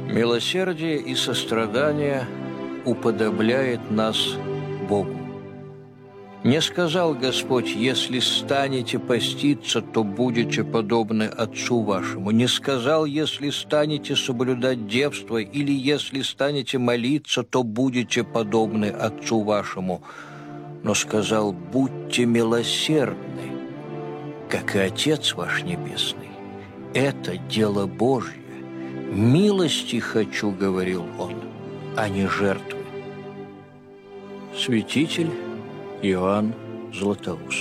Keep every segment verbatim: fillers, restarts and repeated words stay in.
Милосердие и сострадание уподобляет нас Богу. Не сказал Господь: если станете поститься, то будете подобны Отцу вашему. Не сказал: если станете соблюдать девство, или если станете молиться, то будете подобны Отцу вашему. Но сказал: будьте милосердны, как и Отец ваш Небесный. Это дело Божье. Милости хочу, говорил он, а не жертвы. Святитель Иоанн Златоуст.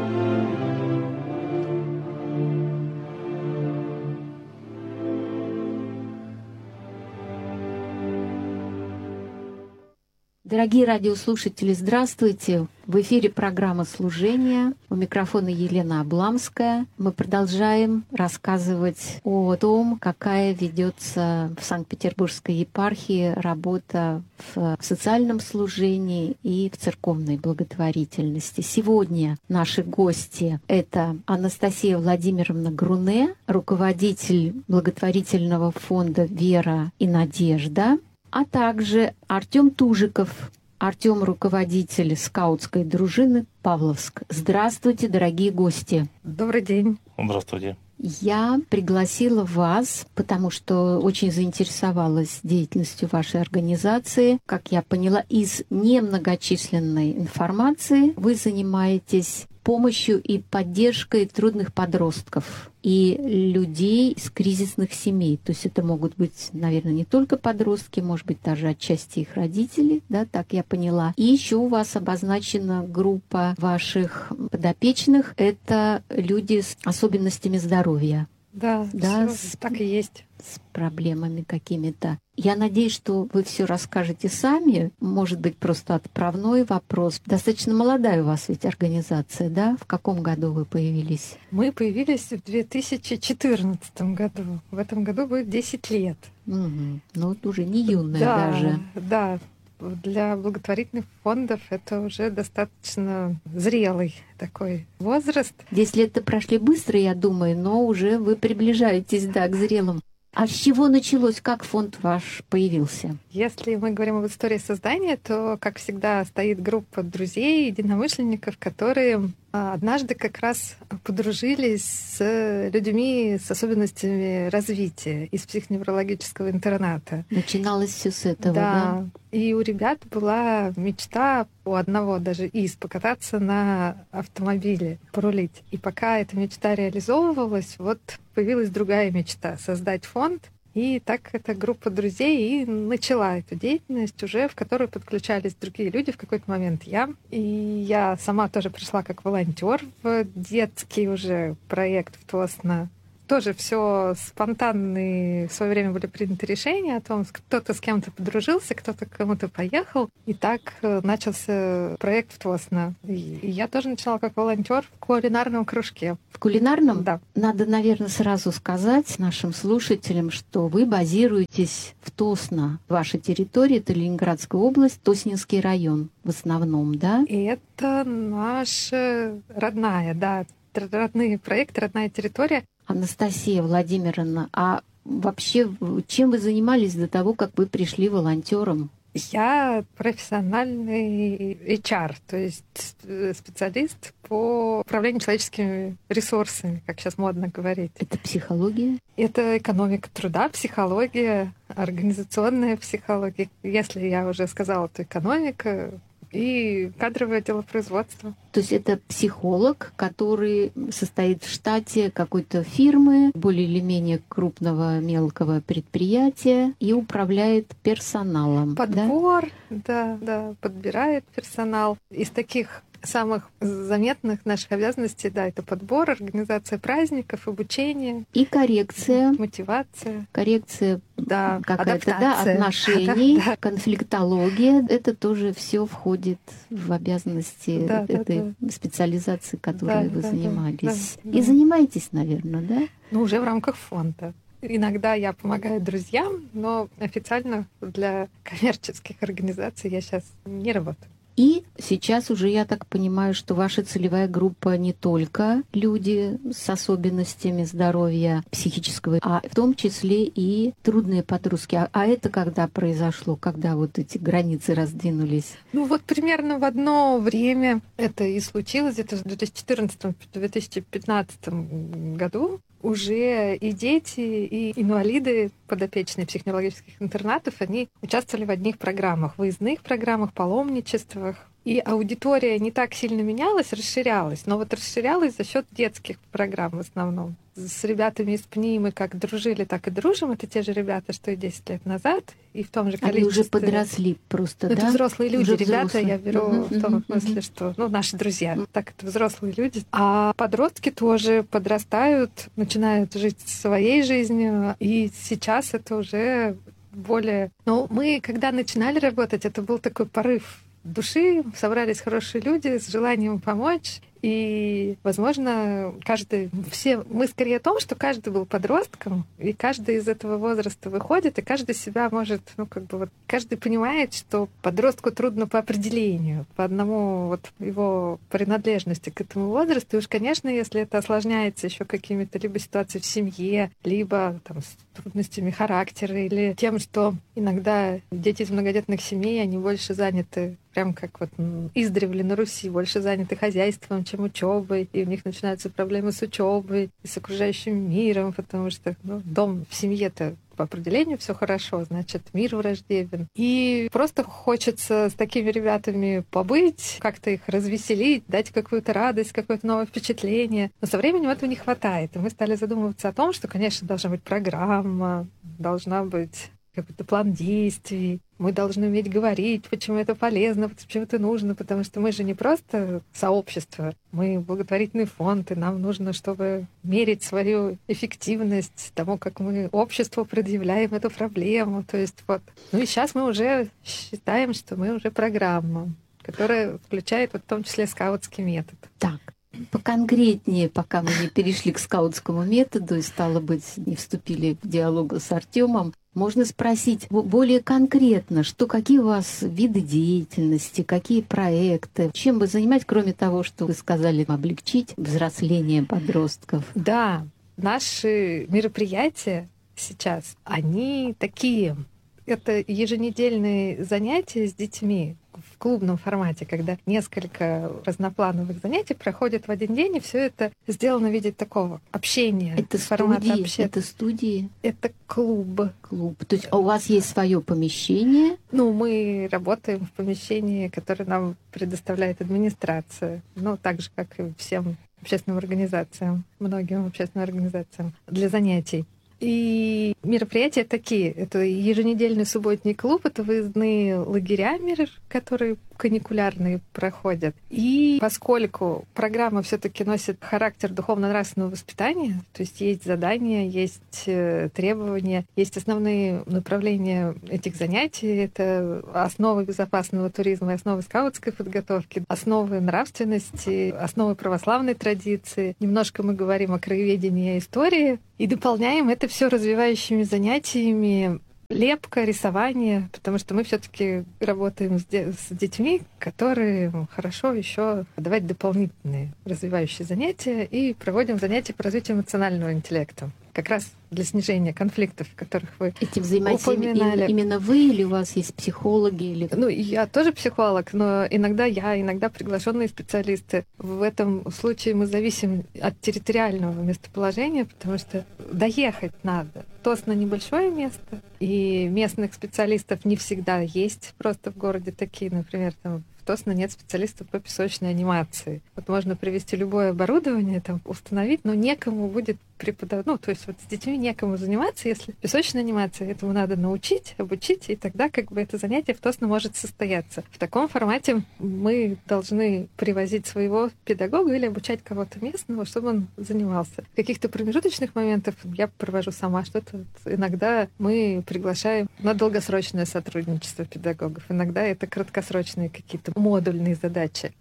Дорогие радиослушатели, здравствуйте! В эфире программа «Служение». У микрофона Елена Обламская. Мы продолжаем рассказывать о том, какая ведется в Санкт-Петербургской епархии работа в социальном служении и в церковной благотворительности. Сегодня наши гости — это Анастасия Владимировна Груне, руководитель благотворительного фонда «Вера и надежда», а также Артём Тужиков. Артём — руководитель скаутской дружины «Павловск». Здравствуйте, дорогие гости. Добрый день. Здравствуйте. Я пригласила вас, потому что очень заинтересовалась деятельностью вашей организации. Как я поняла, из немногочисленной информации вы занимаетесь помощью и поддержкой трудных подростков и людей из кризисных семей. То есть это могут быть, наверное, не только подростки, может быть, даже отчасти их родители, да, так я поняла. И еще у вас обозначена группа ваших подопечных. Это люди с особенностями здоровья. Да, да с, так и есть. С проблемами какими-то. Я надеюсь, что вы все расскажете сами. Может быть, просто отправной вопрос. Достаточно молодая у вас ведь организация, да? В каком году вы появились? Мы появились в две тысячи четырнадцатом году. В этом году будет десять лет. Угу. Ну, вот уже не юная да, даже. Да, для благотворительных фондов это уже достаточно зрелый такой возраст. Десять лет-то прошли быстро, я думаю, но уже вы приближаетесь, да, к зрелым. А с чего началось? Как фонд ваш появился? Если мы говорим об истории создания, то, как всегда, стоит группа друзей, единомышленников, которые однажды как раз подружились с людьми с особенностями развития из психоневрологического интерната. Начиналось все с этого, да? Да. И у ребят была мечта, у одного даже из, покататься на автомобиле, порулить. И пока эта мечта реализовывалась, вот появилась другая мечта — создать фонд. И так эта группа друзей и начала эту деятельность, уже в которую подключались другие люди в какой-то момент. Я. И я сама тоже пришла как волонтер в детский уже проект в Тосно. Тоже все спонтанные, в свое время были приняты решения о том, кто-то с кем-то подружился, кто-то к кому-то поехал. И так начался проект в Тосно. И я тоже начала как волонтер в кулинарном кружке. В кулинарном? Да. Надо, наверное, сразу сказать нашим слушателям, что вы базируетесь в Тосно. Ваша территория — это Ленинградская область, Тоснинский район в основном, да? И это наша родная, да, родные проекты, родная территория. Анастасия Владимировна, а вообще чем вы занимались до того, как вы пришли волонтером? Я профессиональный эйч ар, то есть специалист по управлению человеческими ресурсами, как сейчас модно говорить. Это психология? Это экономика труда, психология, организационная психология. Если я уже сказала, то экономика и кадровое делопроизводство. То есть это психолог, который состоит в штате какой-то фирмы, более или менее крупного мелкого предприятия, и управляет персоналом. Подбор, да, да, да, подбирает персонал. Из таких самых заметных наших обязанностей, да, это подбор, организация праздников, обучение. И коррекция. Мотивация. Коррекция, да, какая-то, да, отношений, да, да. Конфликтология. Это тоже все входит в обязанности да, этой да, да. специализации, которой да, вы да, занимались. Да, да, И да. занимаетесь, наверное, да? Ну, уже в рамках фонда. Иногда я помогаю друзьям, но официально для коммерческих организаций я сейчас не работаю. И сейчас уже я так понимаю, что ваша целевая группа не только люди с особенностями здоровья психического, а в том числе и трудные подростки. А, а это когда произошло, когда вот эти границы раздвинулись? Ну вот примерно в одно время это и случилось, где-то в две тысячи четырнадцатом — две тысячи пятнадцатом году. Уже и дети, и инвалиды, подопечные психоневрологических интернатов, они участвовали в одних программах, выездных программах, паломничествах. И аудитория не так сильно менялась, расширялась, но вот расширялась за счет детских программ в основном. С ребятами из ПНИ мы как дружили, так и дружим. Это те же ребята, что и десять лет назад, и в том же количестве. Они уже подросли просто, ну, да? Это взрослые люди, уже ребята, взрослые. я беру uh-huh, в том uh-huh, смысле, uh-huh. что ну, наши друзья, uh-huh. так это взрослые люди. А подростки тоже подрастают, начинают жить своей жизнью, и сейчас это уже более... Ну, мы, когда начинали работать, это был такой порыв души, собрались хорошие люди с желанием помочь. И, возможно, каждый... Все... Мы скорее о том, что каждый был подростком, и каждый из этого возраста выходит, и каждый себя может... Ну, как бы вот... Каждый понимает, что подростку трудно по определению, по одному вот его принадлежности к этому возрасту. И уж, конечно, если это осложняется еще какими-то либо ситуациями в семье, либо там, с трудностями характера, или тем, что иногда дети из многодетных семей, они больше заняты, прям как вот издревле на Руси, больше заняты хозяйством, чем учебой, и у них начинаются проблемы с учебой и с окружающим миром, потому что ну, дом в семье-то по определению все хорошо, значит, мир враждебен. И просто хочется с такими ребятами побыть, как-то их развеселить, дать какую-то радость, какое-то новое впечатление. Но со временем этого не хватает. И мы стали задумываться о том, что, конечно, должна быть программа, должна быть какой-то план действий. Мы должны уметь говорить, почему это полезно, почему это нужно, потому что мы же не просто сообщество, мы благотворительный фонд, и нам нужно, чтобы мерить свою эффективность тому, как мы обществу предъявляем эту проблему. То есть вот. Ну и сейчас мы уже считаем, что мы уже программа, которая включает вот в том числе скаутский метод. Так. Поконкретнее, пока мы не перешли к скаутскому методу и, стало быть, не вступили в диалог с Артёмом, можно спросить более конкретно, что какие у вас виды деятельности, какие проекты, чем вы занимаетесь, кроме того, что вы сказали, облегчить взросление подростков? Да, наши мероприятия сейчас, они такие. Это еженедельные занятия с детьми в клубном формате, когда несколько разноплановых занятий проходят в один день, и все это сделано в виде такого общения. Это студии, общения. Это студии? Это клуб. Клуб. То есть а у вас есть свое помещение? Ну, мы работаем в помещении, которое нам предоставляет администрация. Ну, так же, как и всем общественным организациям, многим общественным организациям для занятий. И мероприятия такие. Это еженедельный субботний клуб, это выездные лагеря, которые каникулярные проходят. И поскольку программа все-таки носит характер духовно-нравственного воспитания, то есть есть задания, есть требования, есть основные направления этих занятий. Это основы безопасного туризма, основы скаутской подготовки, основы нравственности, основы православной традиции. Немножко мы говорим о краеведении и истории и дополняем это все развивающими занятиями, лепка, рисование, потому что мы все-таки работаем с, де- с детьми, которые хорошо еще давать дополнительные развивающие занятия и проводим занятия по развитию эмоционального интеллекта. Как раз для снижения конфликтов, которых вы Эти взаимодействия упоминали. Именно вы или у вас есть психологи? Или... Ну, я тоже психолог, но иногда я, иногда приглашенные специалисты. В этом случае мы зависим от территориального местоположения, потому что доехать надо. Тосно небольшое место, и местных специалистов не всегда есть просто в городе такие, например, там в Тосно нет специалистов по песочной анимации. Вот можно привезти любое оборудование, там, установить, но некому будет преподавать. Ну, то есть вот с детьми некому заниматься, если песочная анимация, этому надо научить, обучить, и тогда как бы это занятие в Тосно может состояться. В таком формате мы должны привозить своего педагога или обучать кого-то местного, чтобы он занимался. В каких-то промежуточных моментах я провожу сама что-то. Иногда мы приглашаем на долгосрочное сотрудничество педагогов, иногда это краткосрочные какие-то модульные задачи.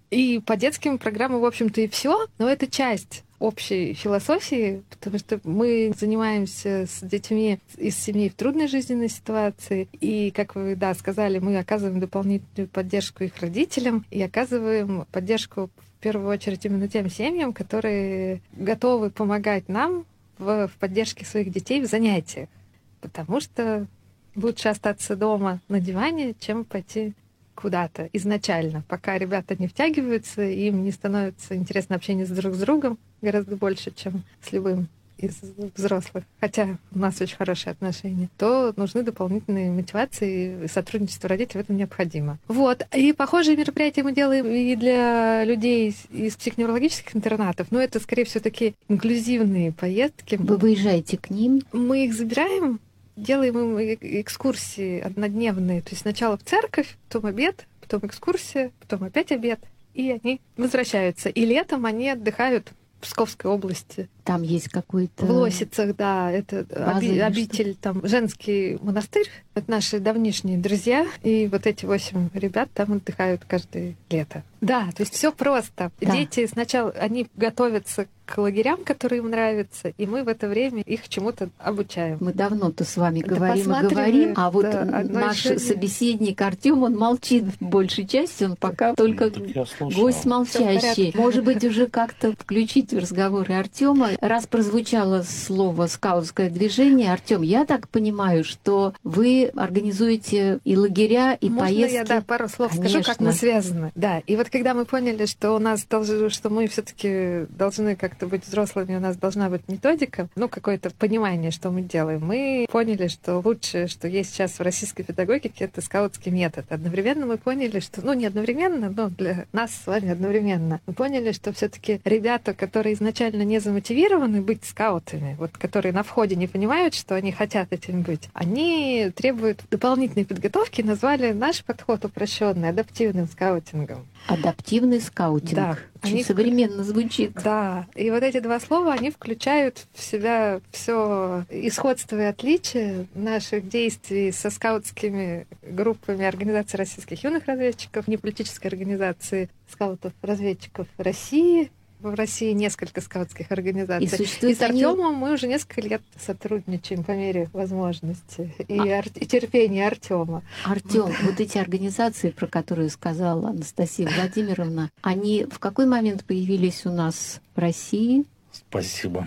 И по детским программам, в общем-то, и все, но это часть общей философии, потому что мы занимаемся с детьми из семей в трудной жизненной ситуации, и, как вы, да, сказали, мы оказываем дополнительную поддержку их родителям и оказываем поддержку в первую очередь именно тем семьям, которые готовы помогать нам в, в поддержке своих детей в занятиях, потому что лучше остаться дома на диване, чем пойти куда-то изначально, пока ребята не втягиваются, им не становится интересно общение с друг с другом гораздо больше, чем с любым из взрослых, хотя у нас очень хорошие отношения, то нужны дополнительные мотивации, и сотрудничество родителей в этом необходимо. Вот. И похожие мероприятия мы делаем и для людей из психоневрологических интернатов, но это, скорее всего, такие инклюзивные поездки. Вы выезжаете к ним? Мы их забираем, делаем им экскурсии однодневные. То есть сначала в церковь, потом обед, потом экскурсия, потом опять обед, и они возвращаются. И летом они отдыхают в Псковской области. Там есть какой-то... В Лосицах, да, это оби- обитель, там женский монастырь. Это наши давнишние друзья. И вот эти восемь ребят там отдыхают каждое лето. Да, то есть все просто. Да. Дети сначала, они готовятся к лагерям, которые им нравятся, и мы в это время их чему-то обучаем. Мы давно-то с вами да говорим и говорим, а вот да, наш собеседник Артём, он молчит в большей части, он пока только ну, гость молчащий. Может быть, уже как-то включить в разговоры Артёма. Раз прозвучало слово «скаутское движение», Артём, я так понимаю, что вы организуете и лагеря, и Можно поездки? я, да, пару слов Конечно. скажу, как мы связаны? Да, и вот когда мы поняли, что у нас должны, что мы все-таки должны как-то быть взрослыми, у нас должна быть методика, ну, какое-то понимание, что мы делаем, мы поняли, что лучшее, что есть сейчас в российской педагогике, это скаутский метод. Одновременно мы поняли, что, ну, не одновременно, но для нас с вами одновременно, мы поняли, что все-таки ребята, которые изначально не замотивированы быть скаутами, вот которые на входе не понимают, что они хотят этим быть, они требуют дополнительной подготовки, назвали наш подход упрощенный адаптивным скаутингом. Адаптивный скаутинг. Да. Очень Они... современно звучит. Да. И вот эти два слова, они включают в себя все и сходство, и отличия наших действий со скаутскими группами Организации российских юных разведчиков, неполитической организации скаутов-разведчиков России. В России несколько скаутских организаций. И, и с Артёмом они... мы уже несколько лет сотрудничаем по мере возможности и, а... ар... и терпения Артёма. Артём, вот. вот эти организации, про которые сказала Анастасия Владимировна, они в какой момент появились у нас в России? Спасибо.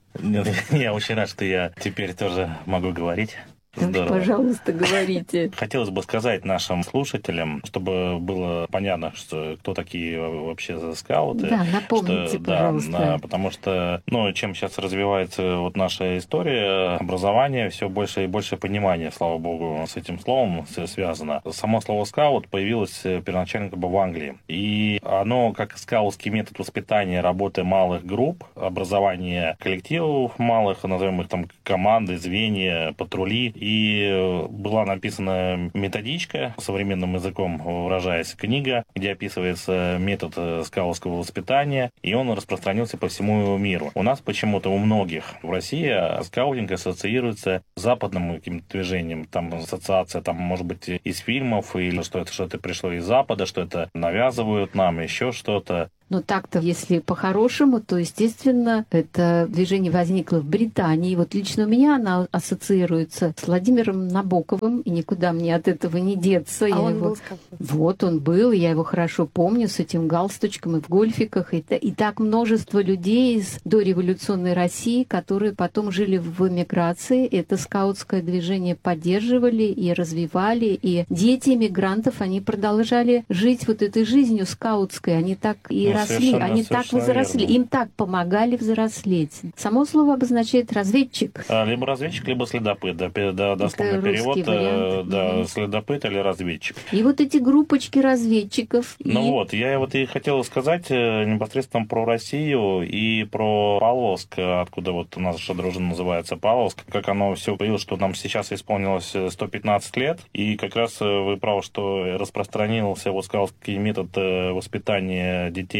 Я очень рад, что я теперь тоже могу говорить. Здорово. Пожалуйста, говорите. Хотелось бы сказать нашим слушателям, чтобы было понятно, что кто такие вообще скауты. Да, напомните, что, пожалуйста. Да, потому что, ну, чем сейчас развивается вот наша история, образование, все больше и больше понимания, слава богу, с этим словом связано. Само слово скаут появилось первоначально как бы в Англии. И оно, как скаутский метод воспитания, работы малых групп, образования коллективов малых, назовем их там команды, звенья, патрули. И была написана методичка, современным языком выражаясь, книга, где описывается метод скаутского воспитания, и он распространился по всему миру. У нас почему-то у многих в России скаутинг ассоциируется с западным каким-то движением. Там ассоциация, там, может быть, из фильмов, или что это что-то пришло из Запада, что это навязывают нам, еще что-то. Но так-то, если по-хорошему, то, естественно, это движение возникло в Британии. Вот лично у меня она ассоциируется с Владимиром Набоковым, и никуда мне от этого не деться. А я он его... был скаутом. Вот он был, я его хорошо помню, с этим галстучком и в гольфиках. И, и так множество людей из дореволюционной России, которые потом жили в эмиграции. Это скаутское движение поддерживали и развивали. И дети эмигрантов, они продолжали жить вот этой жизнью скаутской. Они так и росли, совершенно, они так возросли, верно. им так помогали взрослеть. Само слово обозначает разведчик. А, либо разведчик, либо следопыт. Да, да, дословный перевод, вариант. да, Mm-hmm. следопыт или разведчик. И вот эти группочки разведчиков. Ну и... вот, я вот и хотел сказать непосредственно про Россию и про Павловск, откуда вот у нас наша дружина называется Павловск, как оно все появилось, что нам сейчас исполнилось сто пятнадцать лет, и как раз вы правы, что распространился вот скаутский метод воспитания детей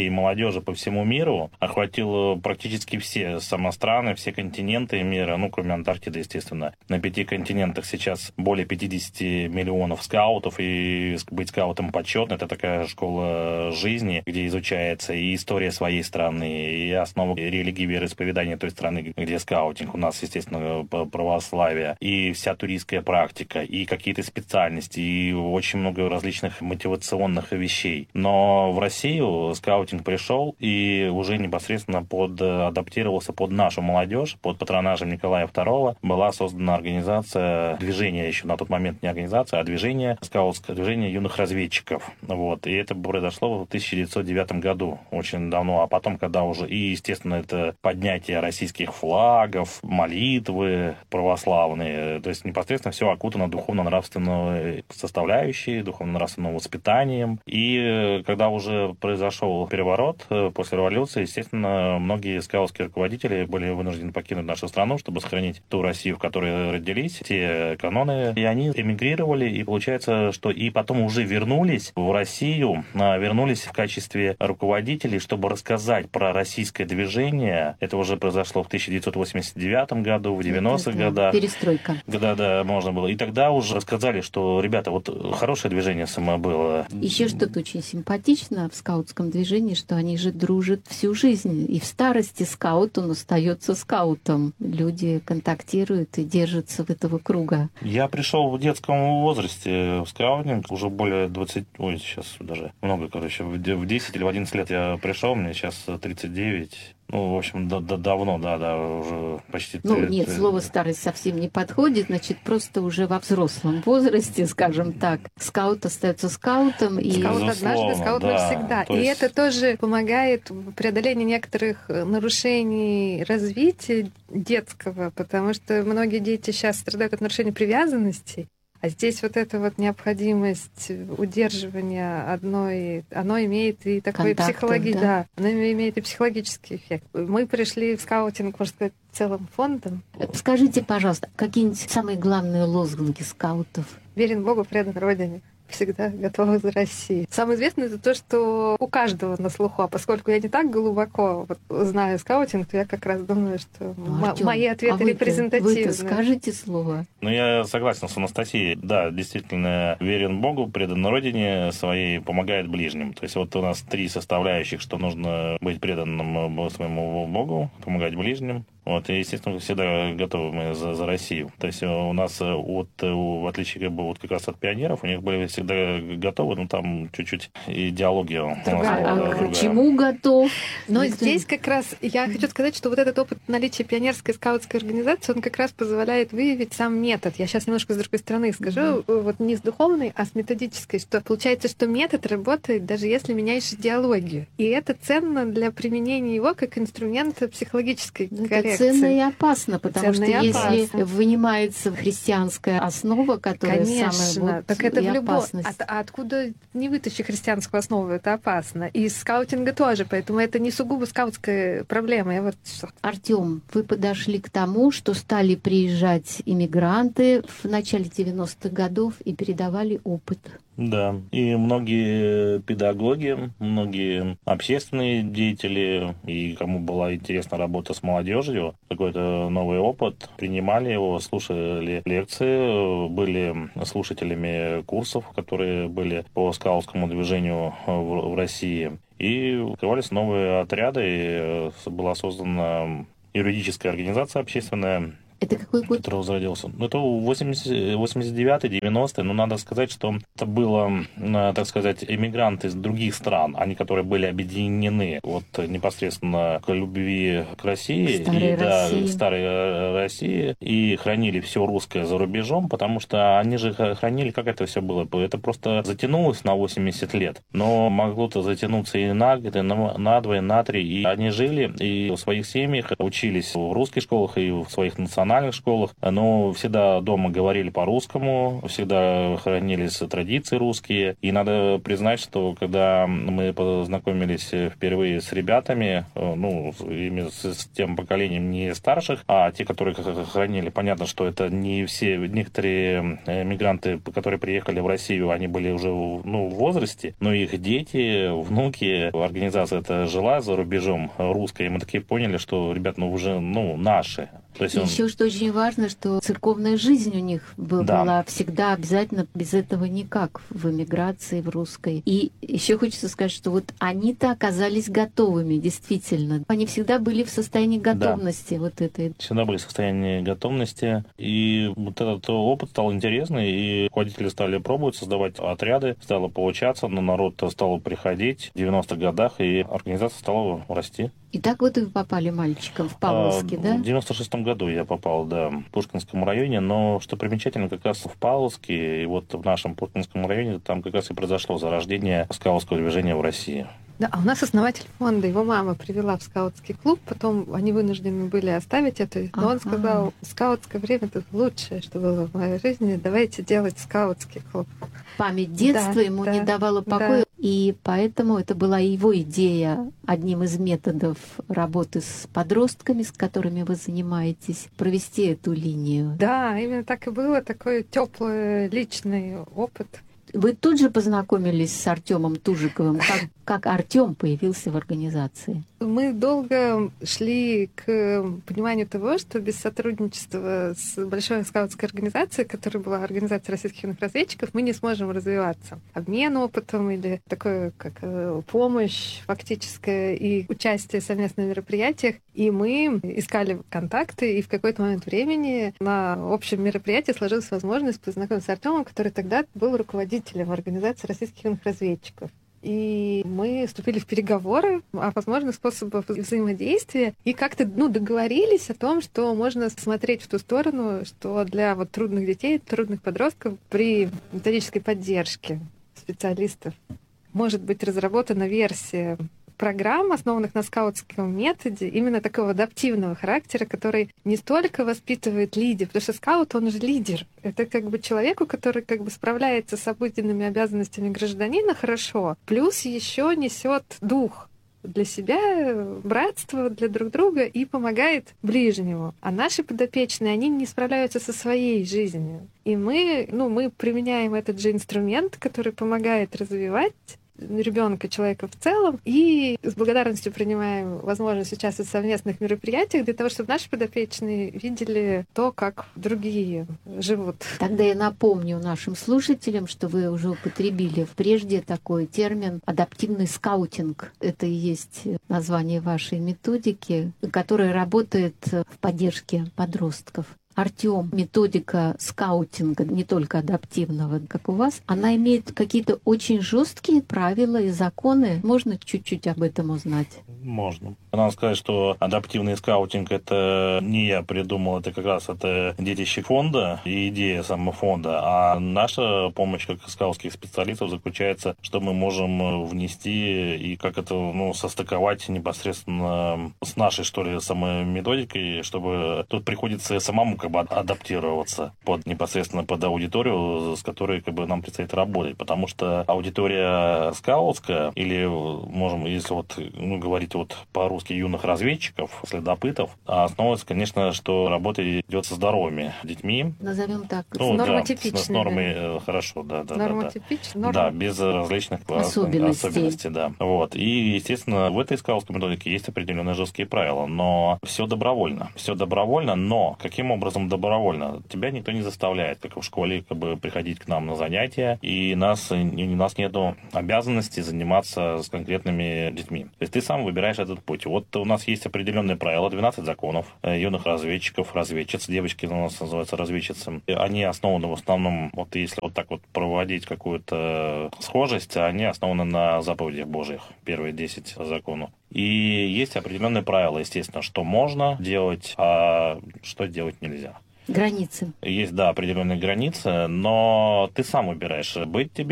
детей и молодежи по всему миру, охватил практически все самостраны, все континенты мира, ну, кроме Антарктиды, естественно. На пяти континентах сейчас более пятьдесят миллионов скаутов, и быть скаутом почетно. Это такая школа жизни, где изучается и история своей страны, и основы религии, вероисповедания той страны, где скаутинг. У нас, естественно, православие, и вся туристская практика, и какие-то специальности, и очень много различных мотивационных вещей. Но в Россию скаутинг пришел и уже непосредственно под, адаптировался под нашу молодежь, под патронажем Николая второго. Была создана организация, движение еще на тот момент не организация, а движение, скаутское движение юных разведчиков. Вот. И это произошло в тысяча девятьсот девятом году, очень давно. А потом, когда уже, и, естественно, это поднятие российских флагов, молитвы православные, то есть непосредственно все окутано духовно-нравственной составляющей, духовно-нравственным воспитанием. И когда уже произошел переворот после революции, естественно, многие скаутские руководители были вынуждены покинуть нашу страну, чтобы сохранить ту Россию, в которой родились, те каноны. И они эмигрировали, и получается, что и потом уже вернулись в Россию, вернулись в качестве руководителей, чтобы рассказать про российское движение. Это уже произошло в тысяча девятьсот восемьдесят девятом году, в девяностых годах. Перестройка. Да, да, можно было. И тогда уже рассказали, что, ребята, вот хорошее движение само было. Еще что-то очень симпатично в скаутском движении, что они же дружат всю жизнь. И в старости скаут, он остается скаутом. Люди контактируют и держатся в этого круга. Я пришел в детском возрасте в скаутинг, уже более двадцати, ой, сейчас даже много, короче, в десять или в одиннадцать лет я пришел, мне сейчас тридцать девять. Ну, в общем, да, да, давно, да, да, уже почти... Ну, нет, слово «старость» совсем не подходит, значит, просто уже во взрослом возрасте, скажем так, скаут остается скаутом. И... Скаут однажды, скаут да, навсегда. И есть... это тоже помогает в преодолении некоторых нарушений развития детского, потому что многие дети сейчас страдают от нарушений привязанности. А здесь вот эта вот необходимость удерживания одной, оно имеет и такой психологический, да? да, оно имеет и психологический эффект. Мы пришли в скаутинг, можно сказать, целым фондом. Скажите, пожалуйста, какие-нибудь самые главные лозунги скаутов? Верен Богу, предан Родине. Всегда готовы за Россию. Самое известное это то, что у каждого на слуху, а поскольку я не так глубоко вот, знаю скаутинг, то я как раз думаю, что ну, Артём, мои ответы а репрезентативны. Вы-то скажите слово. Ну, я согласен с Анастасией. Да, действительно, верен Богу, предан Родине своей, помогает ближним. То есть вот у нас три составляющих, что нужно быть преданным своему Богу, помогать ближним. Вот, и, естественно, всегда готовы мы за, за Россию. То есть у нас, от, в отличие как бы, вот как раз от пионеров, у них были всегда готовы, ну, там чуть-чуть идеология. Другая. А другая. К чему готов? Но это... здесь как раз я хочу сказать, что вот этот опыт наличия пионерской скаутской организации, он как раз позволяет выявить сам метод. Я сейчас немножко с другой стороны скажу, mm-hmm. вот не с духовной, а с методической, что получается, что метод работает, даже если меняешь идеологию. И это ценно для применения его как инструмента психологической коррекции. Ценно и опасно, потому ценно что если вынимается христианская основа, которая Конечно, самая вот так это и в любом. опасность. А, а откуда не вытащи христианскую основу, это опасно. И из скаутинга тоже, поэтому это не сугубо скаутская проблема. Я вот... Артём, вы подошли к тому, что стали приезжать иммигранты в начале девяностых годов и передавали опыт. Да, и многие педагоги, многие общественные деятели, и кому была интересна работа с молодежью, какой-то новый опыт, принимали его, слушали лекции, были слушателями курсов, которые были по скаутскому движению в, в России. И открывались новые отряды, и была создана юридическая организация общественная. Это какой год? Который возродился. Ну, это восемьдесят девятый, девяностый. Но надо сказать, что это было, так сказать, эмигранты из других стран, они, которые были объединены вот непосредственно к любви к России. Старой и, да, России. К старой России. И хранили все русское за рубежом, потому что они же хранили, как это все было. Это просто затянулось на восемьдесят лет. Но могло-то затянуться и на год, и на, на два, и на три. И они жили, и в своих семьях учились в русских школах, и в своих национальных национальных школах, но всегда дома говорили по-русскому, всегда хранились традиции русские. И надо признать, что когда мы познакомились впервые с ребятами, ну, именно с тем поколением не старших, а те, которые хранили, понятно, что это не все, некоторые мигранты, которые приехали в Россию, они были уже, ну, в возрасте, но их дети, внуки, организация эта жила за рубежом русской, и мы такие поняли, что, ребят, ну, уже, ну, наши. То есть он... Еще что очень важно, что церковная жизнь у них была да. всегда обязательно, без этого никак в эмиграции, в русской. И еще хочется сказать, что вот они-то оказались готовыми, действительно. Они всегда были в состоянии готовности, да. вот этой. Всегда были в состоянии готовности, и вот этот опыт стал интересный, и руководители стали пробовать создавать отряды, стало получаться, но народ стал приходить в девяностых годах, и организация стала расти. И так вот вы попали мальчиком в Павловске, а, да? В девяносто шестом году я попал, да, в Пушкинском районе, но что примечательно, как раз в Павловске, и вот в нашем Пушкинском районе, там как раз и произошло зарождение скаутского движения в России. Да, а у нас основатель фонда, его мама привела в скаутский клуб, потом они вынуждены были оставить это, но ага. он сказал, скаутское время — это лучшее, что было в моей жизни, давайте делать скаутский клуб. Память детства да, ему да, не давала покоя, да. и поэтому это была его идея, одним из методов работы с подростками, с которыми вы занимаетесь, провести эту линию. Да, именно так и было, такой теплый личный опыт. Вы тут же познакомились с Артемом Тужиковым, как, как Артем появился в организации? Мы долго шли к пониманию того, что без сотрудничества с большой скаутской организацией, которая была Организация российских юных разведчиков, мы не сможем развиваться. Обмен опытом или такое, как помощь фактическая и участие в совместных мероприятиях. И мы искали контакты, и в какой-то момент времени на общем мероприятии сложилась возможность познакомиться с Артемом, который тогда был руководителем Организации российских юных разведчиков. И мы вступили в переговоры о возможных способах взаимодействия и как-то ну, договорились о том, что можно смотреть в ту сторону, что для вот, трудных детей, трудных подростков при методической поддержке специалистов может быть разработана версия программ, основанных на скаутском методе, именно такого адаптивного характера, который не столько воспитывает лидера, потому что скаут, он же лидер. Это как бы человеку, который как бы справляется с обыденными обязанностями гражданина хорошо, плюс еще несет дух для себя, братство для друг друга и помогает ближнему. А наши подопечные, они не справляются со своей жизнью. И мы, ну, мы применяем этот же инструмент, который помогает развивать ребенка, человека в целом, и с благодарностью принимаем возможность участвовать в совместных мероприятиях для того, чтобы наши подопечные видели то, как другие живут. Тогда я напомню нашим слушателям, что вы уже употребили прежде такой термин «адаптивный скаутинг». Это и есть название вашей методики, которая работает в поддержке подростков. Артём, методика скаутинга, не только адаптивного, как у вас, она имеет какие-то очень жесткие правила и законы. Можно чуть-чуть об этом узнать? Можно. Надо сказать, что адаптивный скаутинг — это не я придумал, это как раз это детище фонда и идея самого фонда. А наша помощь как скаутских специалистов заключается, что мы можем внести и как это ну, состыковать непосредственно с нашей, что ли, самой методикой, чтобы тут приходится самому как бы адаптироваться под непосредственно под аудиторию, с которой как бы нам предстоит работать, потому что аудитория скаутская, или можем, если вот ну, говорить вот по-русски юных разведчиков, следопытов, основывается, конечно, что работа идет со здоровыми детьми. Назовем так. Ну, нормотипичными. Да, с, с нормой, да. Хорошо, да, да, да. Да. Да, без различных особенностей. особенностей, да. Вот. И, естественно, в этой скаутской методике есть определенные жесткие правила, но все добровольно. Все добровольно, но каким образом добровольно? Тебя никто не заставляет, как в школе, как бы приходить к нам на занятия, и нас, у нас нет обязанности заниматься с конкретными детьми. То есть ты сам выбираешь этот путь. Вот у нас есть определенные правила, двенадцать законов юных разведчиков, разведчиц, девочки у нас называются разведчицы. Они основаны в основном, вот если вот так вот проводить какую-то схожесть, они основаны на заповедях Божьих, первые десять законов. И есть определенные правила, естественно, что можно делать, а что делать нельзя. Границы. Есть, да, определенные границы, но ты сам выбираешь, быть тебе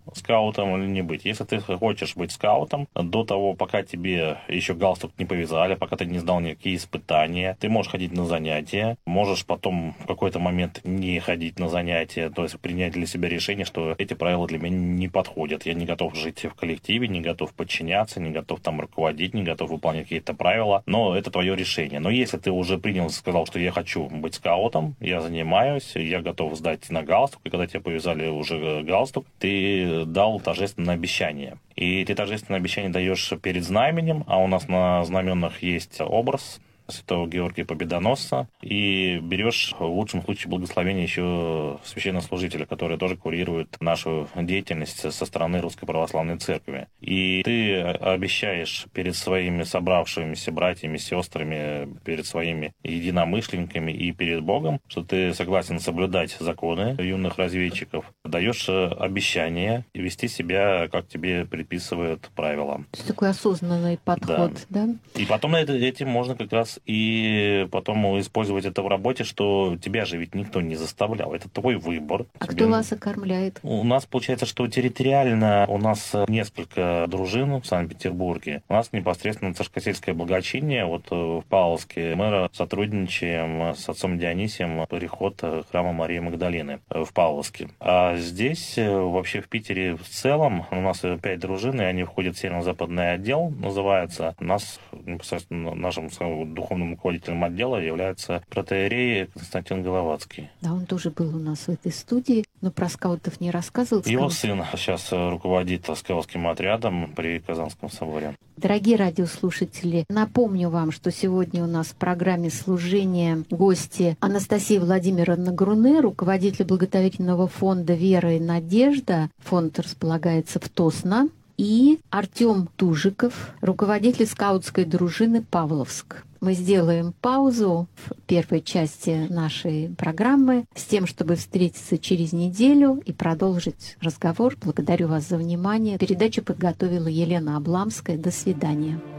скаутом или не быть. Если ты хочешь быть скаутом, до того, пока тебе еще галстук не повязали, пока ты не сдал никакие испытания, ты можешь ходить на занятия, можешь потом в какой-то момент не ходить на занятия, то есть принять для себя решение, что эти правила для меня не подходят. Я не готов жить в коллективе, не готов подчиняться, не готов там руководить, не готов выполнять какие-то правила, но это твое решение. Но если ты уже принял, сказал, что я хочу быть скаутом, я занимаюсь, я готов сдать на галстук, и когда тебе повязали уже галстук, ты дал торжественное обещание. И ты торжественное обещание даешь перед знаменем, а у нас на знаменах есть образ святого Георгия Победоносца, и берешь в лучшем случае благословение еще священнослужителя, который тоже курирует нашу деятельность со стороны Русской Православной Церкви. И ты обещаешь перед своими собравшимися братьями, сестрами, перед своими единомышленниками и перед Богом, что ты согласен соблюдать законы юных разведчиков, даешь обещание вести себя, как тебе предписывают правила. Это такой осознанный подход, да? да? И потом этим можно как раз и потом использовать это в работе, что тебя же ведь никто не заставлял. Это твой выбор. А Тебе... кто вас окормляет? У нас получается, что территориально у нас несколько дружин в Санкт-Петербурге. У нас непосредственно царскосельское благочиние. Вот в Павловске мы сотрудничаем с отцом Дионисием переход храма Марии Магдалины в Павловске. А здесь вообще в Питере в целом у нас пять дружин, и они входят в северо-западный отдел, называется. У нас непосредственно нашим духовным руководителем отдела является протоиерей Константин Головацкий. Да, он тоже был у нас в этой студии, но про скаутов не рассказывал. Его сын сейчас руководит скаутским отрядом при Казанском соборе. Дорогие радиослушатели, напомню вам, что сегодня у нас в программе служения гости Анастасия Владимировна Груне, руководитель благотворительного фонда «Вера и надежда». Фонд располагается в Тосно. И Артем Тужиков, руководитель скаутской дружины «Павловск». Мы сделаем паузу в первой части нашей программы с тем, чтобы встретиться через неделю и продолжить разговор. Благодарю вас за внимание. Передачу подготовила Елена Обламская. До свидания.